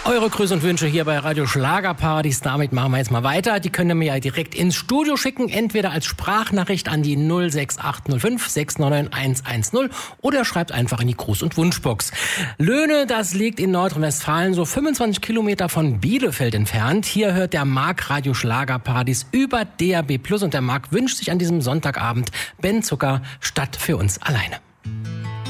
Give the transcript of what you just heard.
Eure Grüße und Wünsche hier bei Radio Schlagerparadies. Damit machen wir jetzt mal weiter. Die könnt ihr mir ja direkt ins Studio schicken. Entweder als Sprachnachricht an die 06805 699 110 oder schreibt einfach in die Gruß- und Wunschbox. Löhne, das liegt in Nordrhein-Westfalen so 25 Kilometer von Bielefeld entfernt. Hier hört der Marc Radio Schlagerparadies über DAB+. Und der Marc wünscht sich an diesem Sonntagabend Ben Zucker, Stadt für uns alleine.